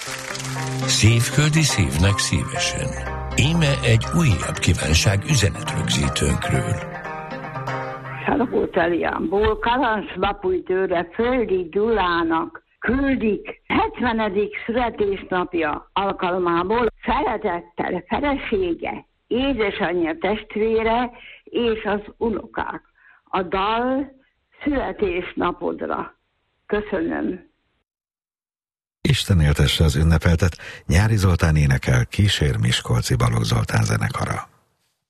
Szívföldi szívnek szívesen. Íme egy újabb kívánság üzenetrögzítőnkről. Salogóteliánból Kalanszvapújtőre Földi Gyulának küldik 70. születésnapja alkalmából szeretettel felesége, édesanyja, testvére és az unokák. A dal születésnapodra. Köszönöm. Isten éltesse az ünnepeltet, Nyári Zoltán énekel, kísér Miskolci Balogh Zoltán zenekara.